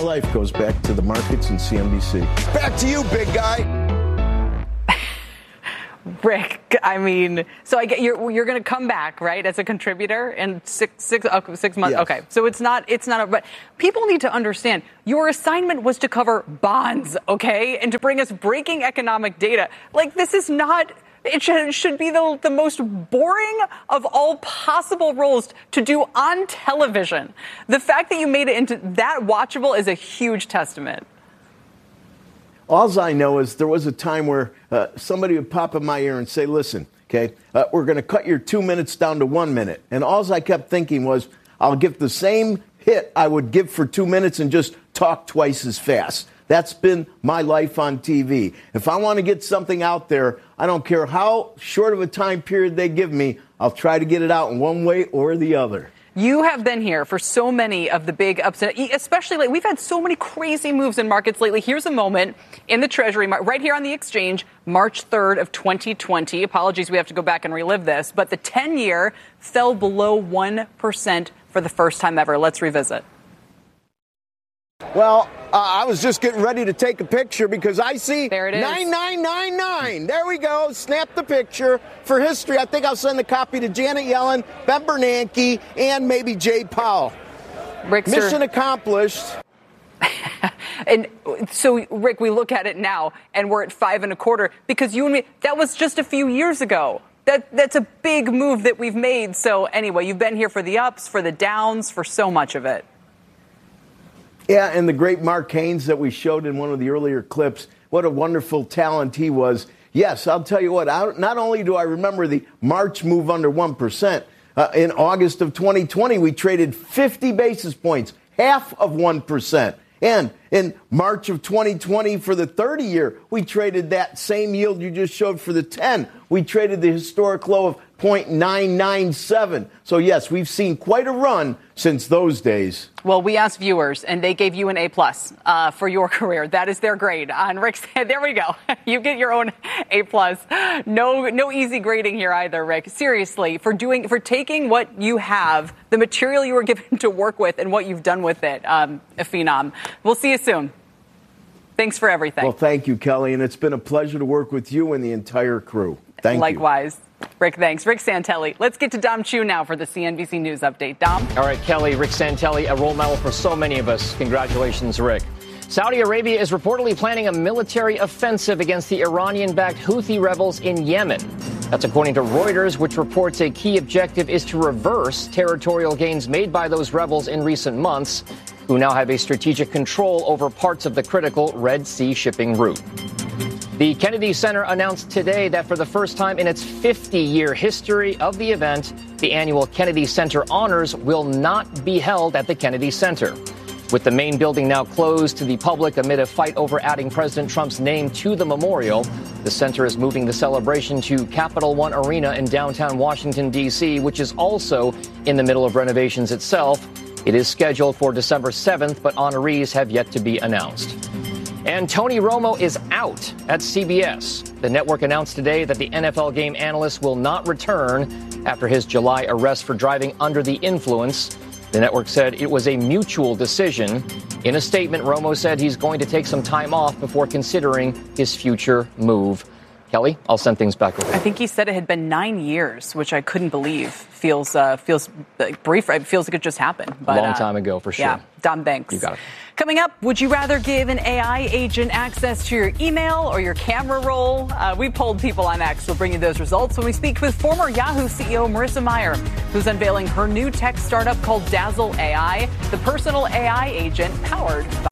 Life goes back to the markets and CNBC. Back to you, big guy. Rick, I mean, so I get you're going to come back, right, as a contributor in 6 months. Yes. Okay, so it's not. But people need to understand your assignment was to cover bonds, okay, and to bring us breaking economic data. Like, this is not. It should be the most boring of all possible roles to do on television. The fact that you made it into that watchable is a huge testament. All I know is there was a time where somebody would pop in my ear and say, listen, okay, we're going to cut your 2 minutes down to 1 minute. And all I kept thinking was, I'll give the same hit I would give for 2 minutes and just talk twice as fast. That's been my life on TV. If I want to get something out there, I don't care how short of a time period they give me, I'll try to get it out in one way or the other. You have been here for so many of the big ups, especially like we've had so many crazy moves in markets lately. Here's a moment in the Treasury, right here on the exchange, March 3rd of 2020. Apologies, we have to go back and relive this. But the 10-year fell below 1% for the first time ever. Let's revisit. Well, I was just getting ready to take a picture because I see there it is. 9999. There we go. Snap the picture for history. I think I'll send a copy to Janet Yellen, Ben Bernanke, and maybe Jay Powell. Mission accomplished. And so, Rick, we look at it now and we're at 5.25 because you and me, that was just a few years ago. That's a big move that we've made. So anyway, you've been here for the ups, for the downs, for so much of it. Yeah, and the great Mark Haynes that we showed in one of the earlier clips, what a wonderful talent he was. Yes, I'll tell you what, not only do I remember the March move under 1%, in August of 2020, we traded 50 basis points, half of 1%. And in March of 2020, for the 30-year, we traded that same yield you just showed for the 10. We traded the historic low of 0.997. So, yes, we've seen quite a run since those days. Well, we asked viewers, and they gave you an A+ for your career. That is their grade on Rick's. There we go. You get your own A+. No easy grading here either, Rick. Seriously, for taking what you have, the material you were given to work with, and what you've done with it, a phenom. We'll see you soon. Thanks for everything. Well, thank you, Kelly, and it's been a pleasure to work with you and the entire crew. Thank you. Likewise. Rick, thanks. Rick Santelli. Let's get to Dom Chu now for the CNBC News Update. Dom? All right, Kelly, Rick Santelli, a role model for so many of us. Congratulations, Rick. Saudi Arabia is reportedly planning a military offensive against the Iranian-backed Houthi rebels in Yemen. That's according to Reuters, which reports a key objective is to reverse territorial gains made by those rebels in recent months, who now have a strategic control over parts of the critical Red Sea shipping route. The Kennedy Center announced today that for the first time in its 50-year history of the event, the annual Kennedy Center Honors will not be held at the Kennedy Center. With the main building now closed to the public amid a fight over adding President Trump's name to the memorial, the center is moving the celebration to Capital One Arena in downtown Washington, D.C., which is also in the middle of renovations itself. It is scheduled for December 7th, but honorees have yet to be announced. And Tony Romo is out at CBS. The network announced today that the NFL game analyst will not return after his July arrest for driving under the influence. The network said it was a mutual decision. In a statement, Romo said he's going to take some time off before considering his future move. Kelly, I'll send things back over. I think he said it had been 9 years, which I couldn't believe. Feels like brief. It feels like it just happened. But, a long time ago, for sure. Yeah, Dom, thanks. You got it. Coming up, would you rather give an AI agent access to your email or your camera roll? We polled people on X. We'll bring you those results when we speak with former Yahoo CEO Marissa Mayer, who's unveiling her new tech startup called Dazzle AI, the personal AI agent powered by